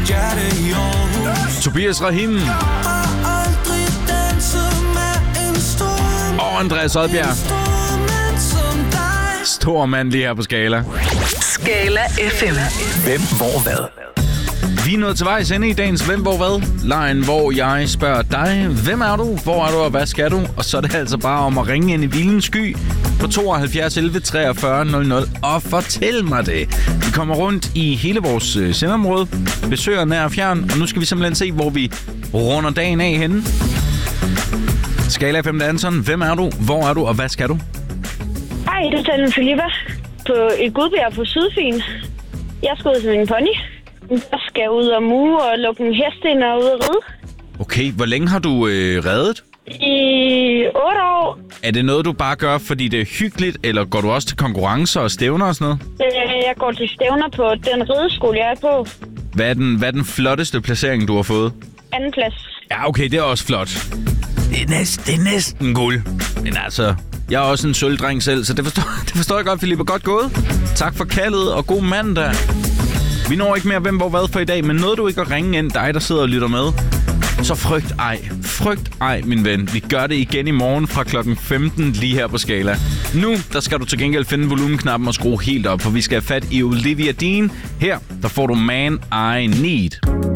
mit hjerte i Aarhus. Tobias Rahim og Andreas Oddbjerg. Stor mand lige her på Skala. Skala FM. Hvem, hvor, hvad? Vi er nået til vejs ende i dagens Hvem, hvor, hvad? Lejen, hvor jeg spørger dig, hvem er du, hvor er du og hvad skal du? Og så er det altså bare om at ringe ind i Vildens Sky på 72 11 43 00 og fortæl mig det. Vi kommer rundt i hele vores sendeområde, besøger nær og fjern, og nu skal vi simpelthen se, hvor vi runder dagen af henne. Skala FM Danson, hvem er du, hvor er du og hvad skal du? Hej, det er Filippa i Gudbjerg på Sydfyn. Jeg skal ud til min pony. Jeg skal ud og muge og lukke en hest ind og ud og ride. Okay, hvor længe har du reddet? I 8 år. Er det noget, du bare gør, fordi det er hyggeligt, eller går du også til konkurrencer og stævner og sådan noget? Jeg går til stævner på den rideskole, jeg er på. Hvad er den flotteste placering, du har fået? Anden plads. Ja, okay, det er også flot. Det er næsten guld. Men altså, jeg er også en sølvdreng selv, så det forstår jeg godt, Filippa. Godt gået. Tak for kaldet, og god mandag. Vi når ikke mere hvem, hvor, hvad for i dag, men noget du ikke at ringe ind, dig der sidder og lytter med, så frygt ej, min ven. Vi gør det igen i morgen fra klokken 15 lige her på Skala. Nu, der skal du til gengæld finde volumenknappen og skrue helt op, for vi skal have fat i Olivia Dean. Her, der får du Man I Need.